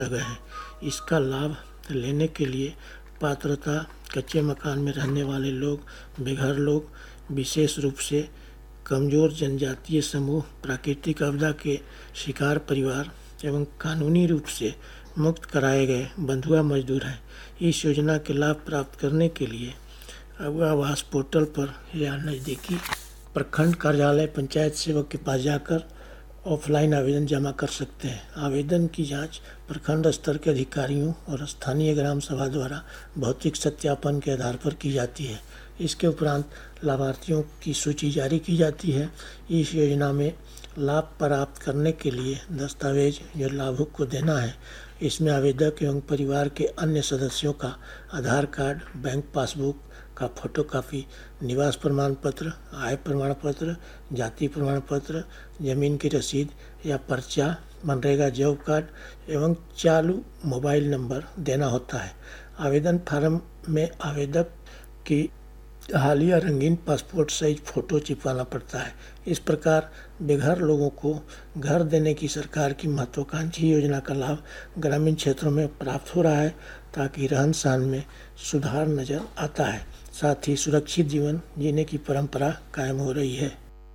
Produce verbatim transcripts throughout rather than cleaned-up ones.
गए हैं। इसका लाभ लेने के लिए पात्रता कच्चे मकान में रहने वाले लोग, बेघर लोग, विशेष रूप से कमजोर जनजातीय समूह, प्राकृतिक आपदा के शिकार परिवार एवं कानूनी रूप से मुक्त कराए गए बंधुआ मजदूर हैं। इस योजना के लाभ प्राप्त करने के लिए अब आवास पोर्टल पर या नज़दीकी प्रखंड कार्यालय पंचायत सेवक के पास जाकर ऑफलाइन आवेदन जमा कर सकते हैं। आवेदन की जांच प्रखंड स्तर के अधिकारियों और स्थानीय ग्राम सभा द्वारा भौतिक सत्यापन के आधार पर की जाती है। इसके उपरांत लाभार्थियों की सूची जारी की जाती है। इस योजना में लाभ प्राप्त करने के लिए दस्तावेज जो लाभुक को देना है, इसमें आवेदक एवं परिवार के अन्य सदस्यों का आधार कार्ड, बैंक पासबुक का फोटोकॉपी, निवास प्रमाण पत्र, आय प्रमाण पत्र, जाति प्रमाण पत्र, जमीन की रसीद या पर्चा, मनरेगा जॉब कार्ड एवं चालू मोबाइल नंबर देना होता है। आवेदन फार्म में आवेदक की हालिया रंगीन पासपोर्ट साइज फोटो चिपकाना पड़ता है। इस प्रकार बेघर लोगों को घर देने की सरकार की महत्वाकांक्षी योजना का लाभ ग्रामीण क्षेत्रों में प्राप्त हो रहा है, ताकि रहन सहन में सुधार नजर आता है। साथ ही सुरक्षित जीवन जीने की परंपरा कायम हो रही है।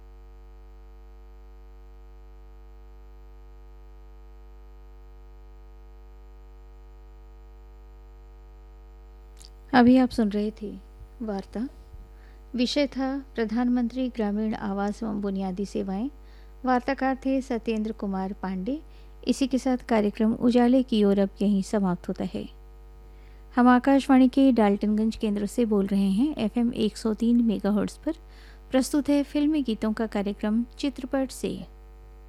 अभी आप सुन रहे थे वार्ता। विषय था प्रधानमंत्री ग्रामीण आवास एवं बुनियादी सेवाएं। वार्ताकार थे सत्येंद्र कुमार पांडे। इसी के साथ कार्यक्रम उजाले की ओर अब यहीं समाप्त होता है। हम आकाशवाणी के डाल्टनगंज केंद्र से बोल रहे हैं एफएम एक सौ तीन मेगाहर्ट्ज़ पर। प्रस्तुत है फिल्मी गीतों का कार्यक्रम चित्रपट से।